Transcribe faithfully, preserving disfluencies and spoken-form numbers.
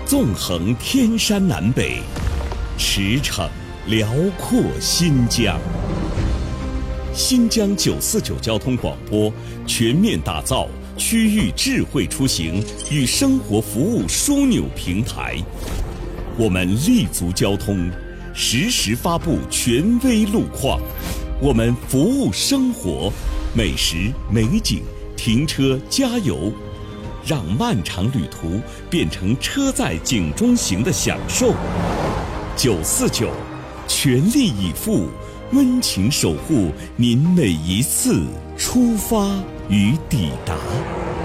纵横天山南北，驰骋辽阔新疆。新疆九四九交通广播全面打造区域智慧出行与生活服务枢纽平台，我们立足交通，实时发布权威路况，我们服务生活，美食、美景、停车、加油，让漫长旅途变成车载景中行的享受。九四九，全力以赴，温情守护您每一次出发与抵达。